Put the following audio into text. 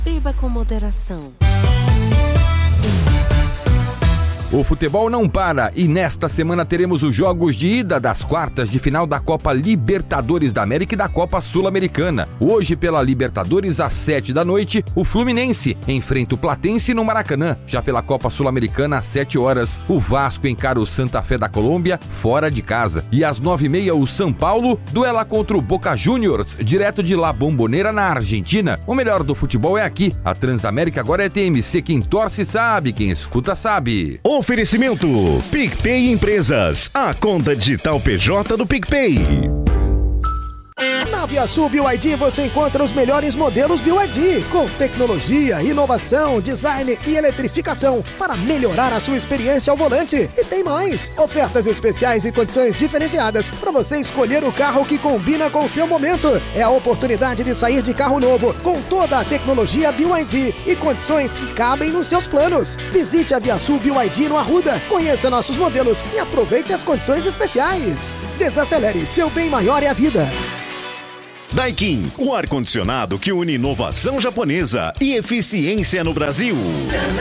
Beba com moderação. O futebol não para e nesta semana teremos os jogos de ida das quartas de final da Copa Libertadores da América e da Copa Sul-Americana. Hoje, pela Libertadores, às 7 da noite, o Fluminense enfrenta o Platense no Maracanã. Já pela Copa Sul-Americana, às 7 horas, o Vasco encara o Santa Fé da Colômbia fora de casa. E às 9h30, o São Paulo duela contra o Boca Juniors, direto de La Bombonera, na Argentina. O melhor do futebol é aqui. A Transamérica agora é TMC. Quem torce sabe, quem escuta sabe. Oferecimento PicPay Empresas, a conta digital PJ do PicPay. Na ViaSul BYD você encontra os melhores modelos BYD, com tecnologia, inovação, design e eletrificação para melhorar a sua experiência ao volante. E tem mais! Ofertas especiais e condições diferenciadas para você escolher o carro que combina com o seu momento. É a oportunidade de sair de carro novo com toda a tecnologia BYD e condições que cabem nos seus planos. Visite a ViaSul BYD no Arruda, conheça nossos modelos e aproveite as condições especiais. Desacelere, seu bem maior é a vida. Daikin, o ar-condicionado que une inovação japonesa e eficiência no Brasil.